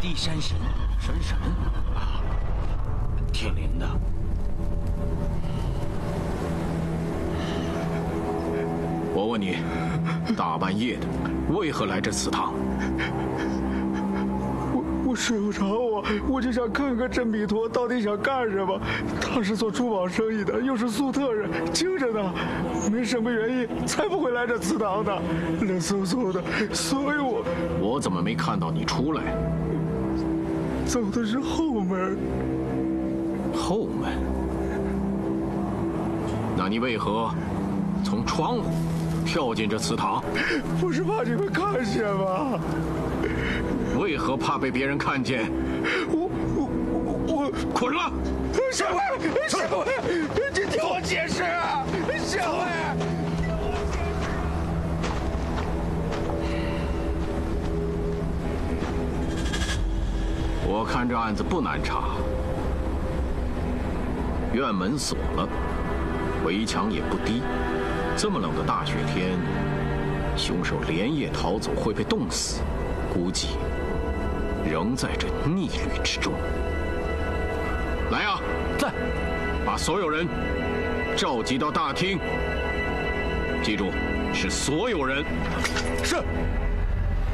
地山神啊，天灵的。 我问你，大半夜的，为何来这祠堂？ 我睡不着，我就想看看这弥陀到底想干什么。他是做珠宝生意的，又是粟特人，精着呢，没什么原因才不会来这祠堂的，冷飕飕的。所以我怎么没看到你出来？ 走的是后门。 后门？那你为何从窗户跳进这祠堂？ 不是怕你们看见吗？ 为何怕被别人看见？ 我滚了！ 小薇，你听我解释啊，小薇。 我看这案子不难查，院门锁了，围墙也不低，这么冷的大雪天，凶手连夜逃走会被冻死，估计仍在这逆旅之中。来啊， 在， 把所有人召集到大厅，记住，是所有人。 是。